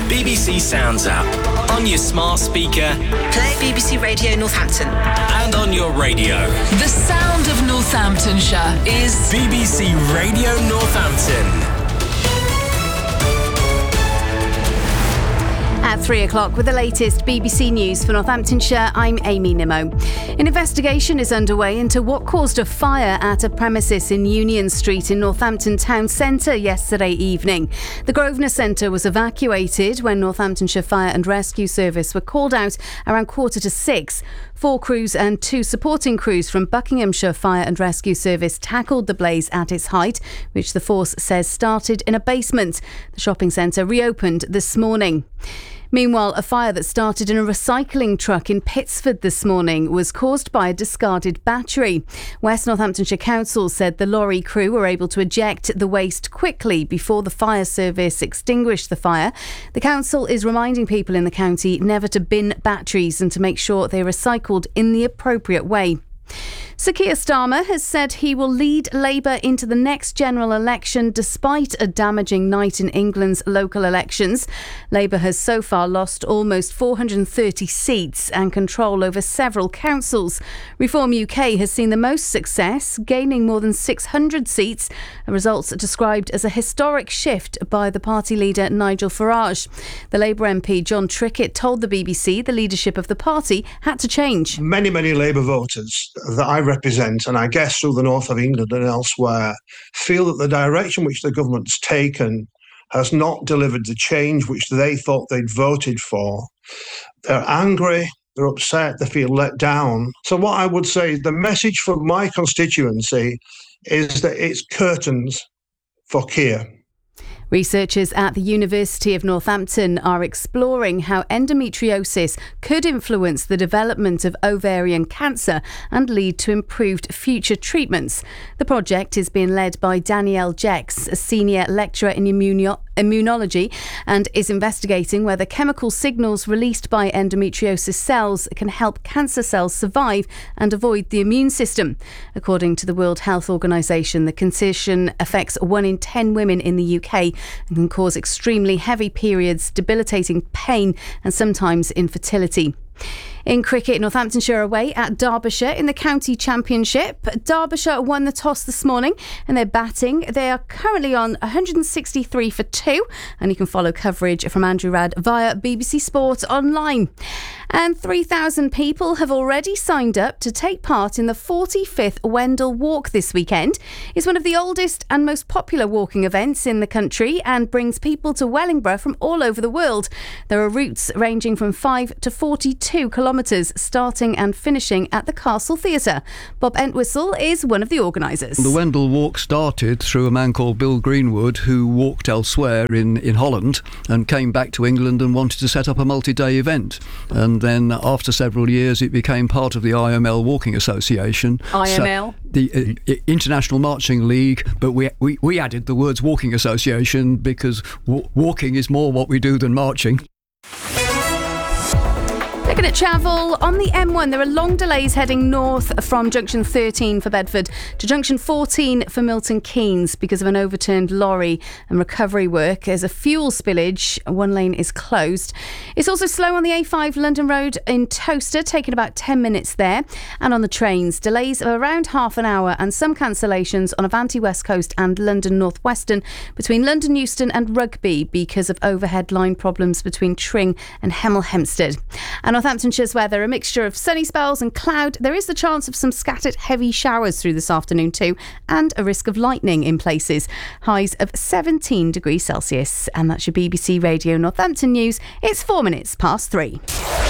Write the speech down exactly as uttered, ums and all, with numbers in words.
B B C Sounds app. On your smart speaker. Play B B C Radio Northampton. And on your radio. The sound of Northamptonshire is B B C Radio Northampton. At three o'clock with the latest B B C News for Northamptonshire, I'm Amy Nimmo. An investigation is underway into what caused a fire at a premises in Union Street in Northampton Town Centre yesterday evening. The Grosvenor Centre was evacuated when Northamptonshire Fire and Rescue Service were called out around quarter to six. Four crews and two supporting crews from Buckinghamshire Fire and Rescue Service tackled the blaze at its height, which the force says started in a basement. The shopping centre reopened this morning. Meanwhile, a fire that started in a recycling truck in Pittsford this morning was caused by a discarded battery. West Northamptonshire Council said the lorry crew were able to eject the waste quickly before the fire service extinguished the fire. The council is reminding people in the county never to bin batteries and to make sure they're recycled in the appropriate way. Sir Keir Starmer has said he will lead Labour into the next general election despite a damaging night in England's local elections. Labour has so far lost almost four hundred thirty seats and control over several councils. Reform U K has seen the most success, gaining more than six hundred seats, a result described as a historic shift by the party leader Nigel Farage. The Labour M P John Trickett told the B B C the leadership of the party had to change. Many, many Labour voters that I represent, and I guess through the north of England and elsewhere, feel that the direction which the government's taken has not delivered the change which they thought they'd voted for. They're angry, they're upset, they feel let down. So what I would say, the message from my constituency is that it's curtains for Keir. Researchers at the University of Northampton are exploring how endometriosis could influence the development of ovarian cancer and lead to improved future treatments. The project is being led by Danielle Jex, a senior lecturer in immuno- immunology, and is investigating whether chemical signals released by endometriosis cells can help cancer cells survive and avoid the immune system. According to the World Health Organization, the condition affects one in ten women in the U K and can cause extremely heavy periods, debilitating pain and sometimes infertility. In cricket, Northamptonshire away at Derbyshire in the county championship. Derbyshire won the toss this morning and they're batting. They are currently on one hundred sixty-three for two, and you can follow coverage from Andrew Rad via B B C Sport Online. And three thousand people have already signed up to take part in the forty-fifth Wendell Walk this weekend. It's one of the oldest and most popular walking events in the country and brings people to Wellingborough from all over the world. There are routes ranging from five to forty-two kilometres, starting and finishing at the Castle Theatre. Bob Entwistle is one of the organisers. The Wendell Walk started through a man called Bill Greenwood, who walked elsewhere in, in Holland and came back to England and wanted to set up a multi-day event. And then after several years it became part of the I M L Walking Association. I M L? So the uh, International Marching League, but we, we, we added the words Walking Association because w- walking is more what we do than marching. Looking at travel, on the M one there are long delays heading north from junction thirteen for Bedford to junction fourteen for Milton Keynes because of an overturned lorry and recovery work. There's a fuel spillage, one lane is closed. It's also slow on the A five London Road in Towcester, taking about ten minutes there. And on the trains, delays of around half an hour and some cancellations on Avanti West Coast and London North Western between London Euston and Rugby because of overhead line problems between Tring and Hemel Hempstead. And Northamptonshire's weather, a mixture of sunny spells and cloud. There is the chance of some scattered heavy showers through this afternoon too, and a risk of lightning in places. Highs of seventeen degrees Celsius. And that's your B B C Radio Northampton news. It's four minutes past three.